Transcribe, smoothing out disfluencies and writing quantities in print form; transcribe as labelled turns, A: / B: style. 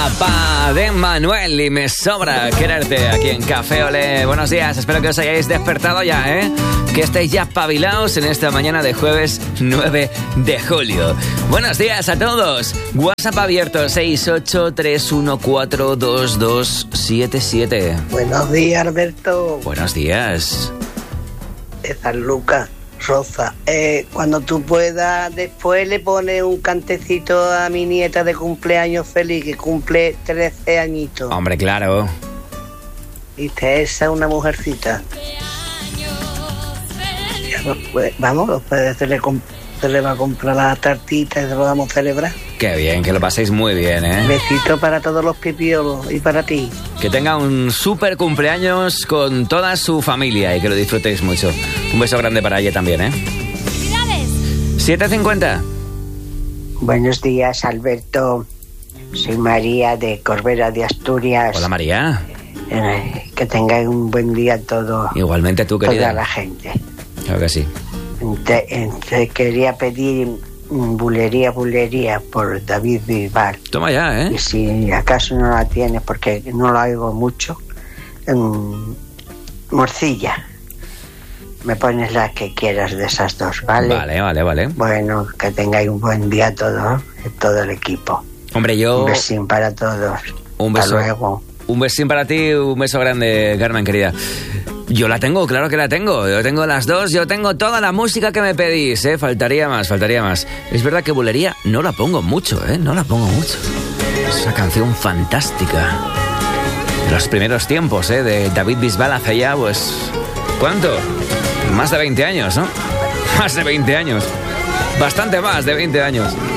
A: Guapa de Manuel y Me Sobra Quererte aquí en Café Olé. Buenos días, espero que os hayáis despertado ya, que estéis ya espabilados en esta mañana de jueves 9 de julio. Buenos días a todos. WhatsApp abierto 683142277.
B: Buenos días, Alberto.
A: Buenos días.
B: De San Lucas, Rosa. Cuando tú puedas, después le pones un cantecito a mi nieta de cumpleaños feliz, que cumple 13 añitos.
A: Hombre, claro.
B: Viste, esa es una mujercita. Vamos, después se le va a comprar la tartita y se lo vamos a celebrar.
A: Qué bien, que lo paséis muy bien,
B: Besito para todos los pipiolos y para ti.
A: Que tenga un súper cumpleaños con toda su familia y que lo disfrutéis mucho. Un beso grande para ella también, 7:50.
C: Buenos días, Alberto. Soy María de Corbera de Asturias.
A: Hola, María.
C: Que tengáis un buen día todos.
A: Igualmente tú, querida.
C: Toda la gente.
A: Claro que sí.
C: Te quería pedir bulería por David Bisbal.
A: Toma ya,
C: Y si acaso no la tienes, porque no la oigo mucho, Morcilla. Me pones la que quieras de esas dos, ¿vale?
A: Vale.
C: Bueno, que tengáis un buen día todo el equipo.
A: Hombre, yo...
C: Un besín para todos.
A: Un beso.
C: Hasta luego.
A: Un besín para ti, un beso grande, Carmen, querida. Yo la tengo, claro que la tengo. Yo tengo las dos, yo tengo toda la música que me pedís, Faltaría más. Es verdad que bulería no la pongo mucho, No la pongo mucho. Es una canción fantástica. De los primeros tiempos, de David Bisbal hace ya, pues... ¿cuánto? Más de 20 años, ¿no? Más de 20 años. Bastante más de 20 años.